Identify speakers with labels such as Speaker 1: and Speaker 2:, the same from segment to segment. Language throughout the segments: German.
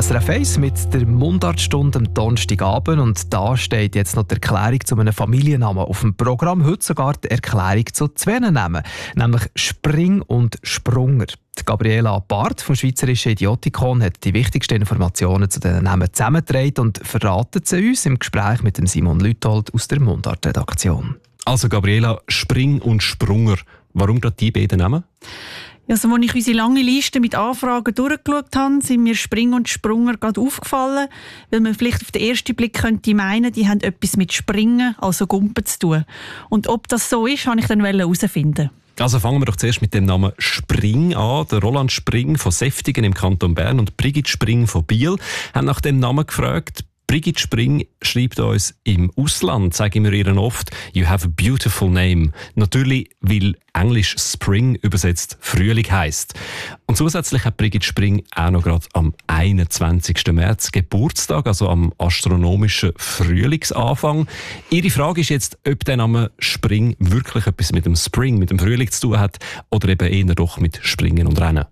Speaker 1: SRF 1 mit der Mundartstunde am Donnerstagabend und da steht jetzt noch die Erklärung zu einem Familiennamen auf dem Programm. Heute sogar die Erklärung zu zwei Namen, nämlich Spring und Sprunger. Die Gabriela Barth vom Schweizerischen Idiotikon hat die wichtigsten Informationen zu diesen Namen zusammengetragen und verratet sie uns im Gespräch mit dem Simon Lüthold aus der Mundart-Redaktion.
Speaker 2: Also Gabriela, Spring und Sprunger. Warum gerade die beiden Namen?
Speaker 3: Also, als ich unsere lange Liste mit Anfragen durchgeschaut habe, sind mir Spring und Sprunger gerade aufgefallen, weil man vielleicht auf den ersten Blick könnte meinen, die haben etwas mit Springen, also Gumpen, zu tun. Und ob das so ist, wollte ich dann herausfinden.
Speaker 2: Also fangen wir doch zuerst mit dem Namen Spring an. Der Roland Spring von Seftigen im Kanton Bern und Brigitte Spring von Biel haben nach dem Namen gefragt. Brigitte Spring schreibt uns im Ausland, sagen wir ihr oft, «You have a beautiful name». Natürlich, weil Englisch Spring übersetzt Frühling heisst. Und zusätzlich hat Brigitte Spring auch noch gerade am 21. März Geburtstag, also am astronomischen Frühlingsanfang. Ihre Frage ist jetzt, ob der Name Spring wirklich etwas mit dem Spring, mit dem Frühling zu tun hat oder eben eher doch mit Springen und Rennen.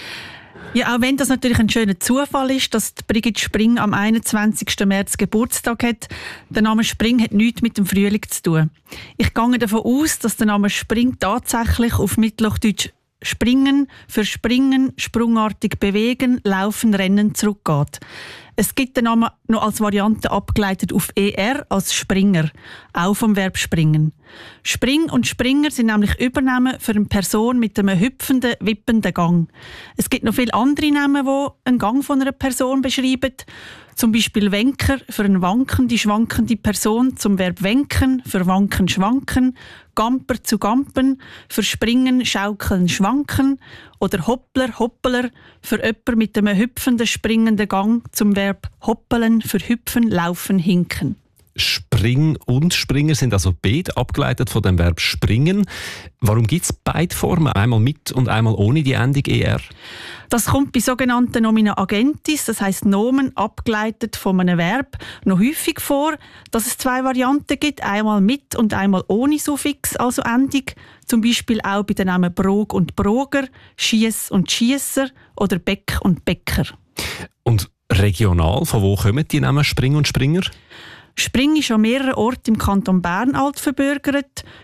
Speaker 3: Ja, auch wenn das natürlich ein schöner Zufall ist, dass die Brigitte Spring am 21. März Geburtstag hat, der Name Spring hat nichts mit dem Frühling zu tun. Ich gehe davon aus, dass der Name Spring tatsächlich auf Mittelhochdeutsch springen, für springen, sprungartig bewegen, laufen, rennen zurückgeht. Es gibt den Namen noch als Variante abgeleitet auf ER als Springer, auch vom Verb springen. Spring und Springer sind nämlich Übernamen für eine Person mit einem hüpfenden, wippenden Gang. Es gibt noch viele andere Namen, die einen Gang von einer Person beschreiben. Zum Beispiel Wenker für eine wankende, schwankende Person, zum Verb wenken, für wanken, schwanken. Gamper zu gampen, für springen, schaukeln, schwanken. Oder Hoppler, Hoppeler, für jemanden mit einem hüpfenden, springenden Gang, zum Verb hoppeln, für hüpfen, laufen, hinken.
Speaker 2: Spring und Springer sind also beide abgeleitet von dem Verb springen. Warum gibt es beide Formen, einmal mit und einmal ohne die Endung ER?
Speaker 3: Das kommt bei sogenannten Nomina Agentis, das heisst Nomen abgeleitet von einem Verb, noch häufig vor, dass es zwei Varianten gibt, einmal mit und einmal ohne Suffix, also Endung. Zum Beispiel auch bei den Namen Brog und Broger, Schiess und Schiesser oder Beck und Bäcker.
Speaker 2: Und regional, von wo kommen die Namen Spring und Springer?
Speaker 3: Spring ist an mehreren Orten im Kanton Bern altverbürgert.